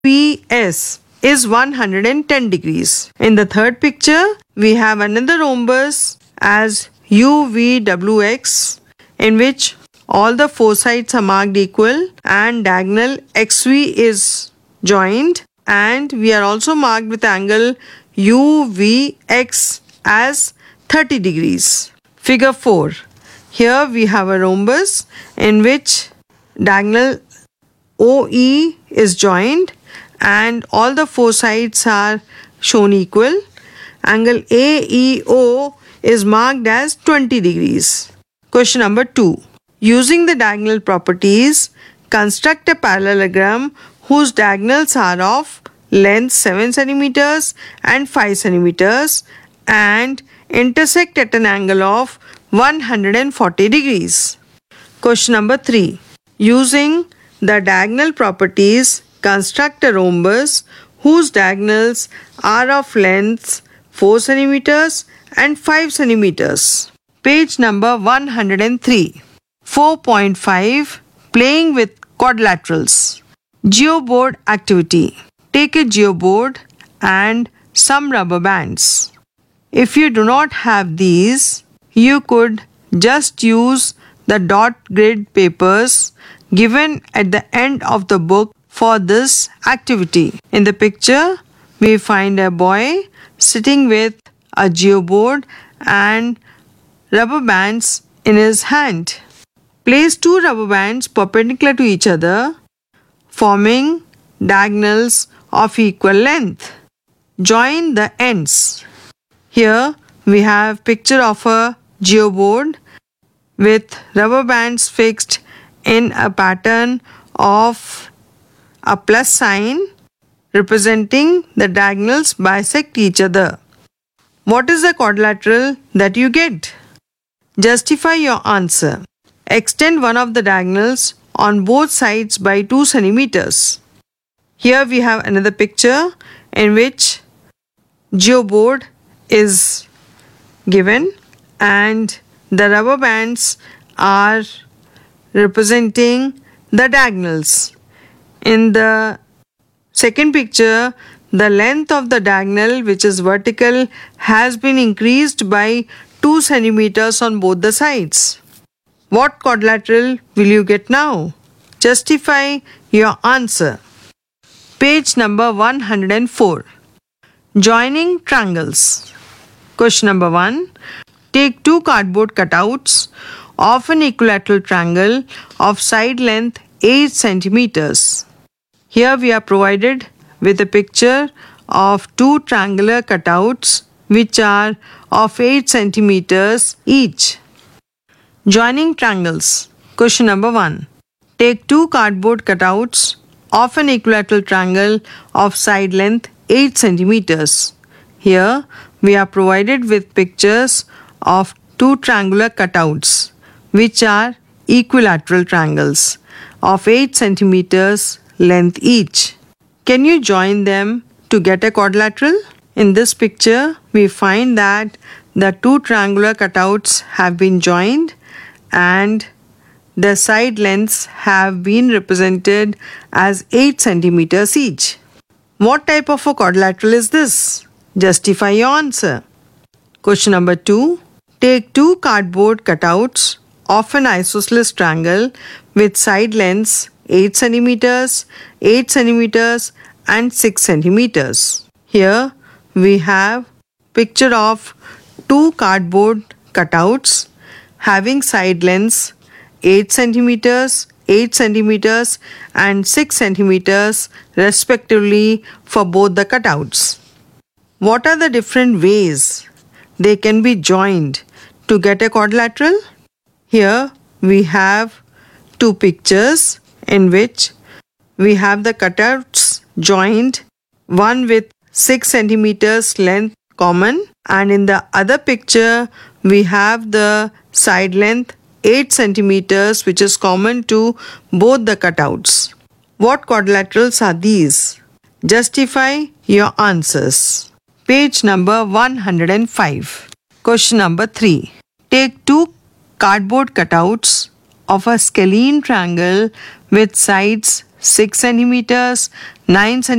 PS is 110 degrees. In the third picture, we have another rhombus as UVWX, in which all the four sides are marked equal and diagonal XV is joined, and we are also marked with angle UVX as 30 degrees. Figure 4. Here we have a rhombus in which diagonal OE is joined and all the four sides are shown equal. Angle AEO is marked as 20 degrees. Question number 2. Using the diagonal properties, construct a parallelogram whose diagonals are of length 7 cm and 5 cm and intersect at an angle of 140 degrees. Question number 3. Using the diagonal properties, construct a rhombus whose diagonals are of lengths 4 cm and 5 cm. Page number 103. 4.5. Playing with quadrilaterals. Geoboard activity. Take a geoboard and some rubber bands. If you do not have these, you could just use the dot grid papers given at the end of the book for this activity. In the picture, we find a boy sitting with a geoboard and rubber bands in his hand. Place two rubber bands perpendicular to each other, forming diagonals of equal length. Join the ends. Here we have picture of a geoboard with rubber bands fixed in a pattern of a plus sign representing the diagonals bisect each other. What is the quadrilateral that you get? Justify your answer. Extend one of the diagonals on both sides by 2 cm. Here we have another picture in which geoboard is given and the rubber bands are representing the diagonals. In the second picture, the length of the diagonal, which is vertical, has been increased by 2 cm on both the sides. What quadrilateral will you get now? Justify your answer. Page number 104. Joining triangles. Question number 1. Take two cardboard cutouts of an equilateral triangle of side length 8 cm. Here we are provided with a picture of two triangular cutouts which are of 8 cm each. Joining triangles. Question number 1. Take two cardboard cutouts of an equilateral triangle of side length 8 cm. Here we are provided with pictures of two triangular cutouts which are equilateral triangles of 8 cm length each. Can you join them to get a quadrilateral? In this picture, we find that the two triangular cutouts have been joined and the side lengths have been represented as 8 cm each. What type of a quadrilateral is this? Justify your answer. Question number 2. Take two cardboard cutouts of an isosceles triangle with side lengths 8 cm, 8 cm and 6 cm. Here we have picture of two cardboard cutouts having side lengths 8 cm, 8 cm and 6 cm respectively for both the cutouts. What are the different ways they can be joined to get a quadrilateral? Here we have two pictures in which we have the cutouts joined, one with 6 cm length common, and in the other picture we have the side length 8 cm which is common to both the cutouts. What quadrilaterals are these? Justify your answers. Page number 105. Question number 3. Take two cardboard cutouts of a scalene triangle with sides 6 centimeters, 9 centimeters.